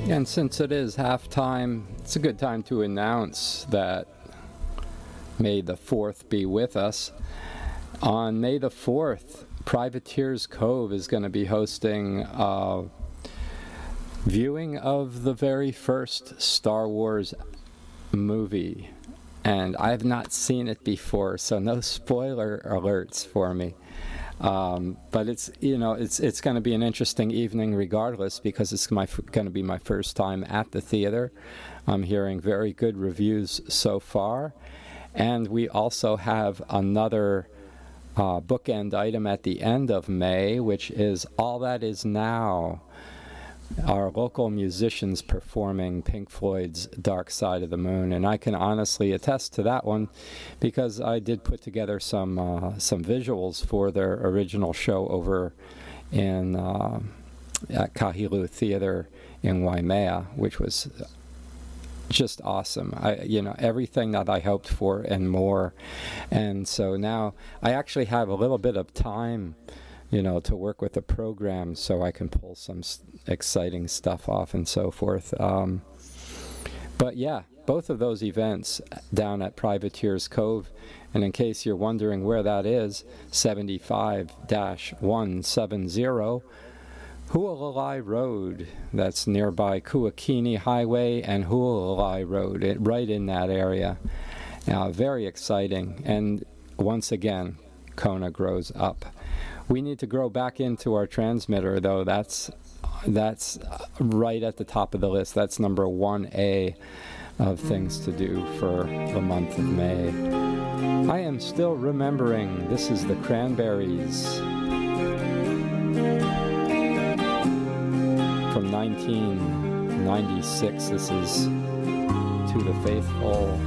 And since it is halftime, it's a good time to announce that May the 4th be with us. On May the 4th, Privateers Cove is going to be hosting a viewing of the very first Star Wars movie. And I have not seen it before, so no spoiler alerts for me. But it's going to be an interesting evening regardless, because it's going to be my first time at the theater. I'm hearing very good reviews so far. And we also have another bookend item at the end of May, which is All That Is Now, our local musicians performing Pink Floyd's Dark Side of the Moon. And I can honestly attest to that one because I did put together some visuals for their original show over in at Kahilu Theater in Waimea, which was just awesome. Everything that I hoped for and more. And so now I actually have a little bit of time to work with the program so I can pull some exciting stuff off and so forth. But yeah, both of those events down at Privateers Cove, and in case you're wondering where that is, 75-170 Hualalai Road. That's nearby Kuakini Highway and Hualalai Road, right in that area. Very exciting. And once again, Kona grows up. We need to grow back into our transmitter, though. That's right at the top of the list. That's number 1A of things to do for the month of May. I am still remembering. This is the Cranberries from 1996. This is To the Faithful.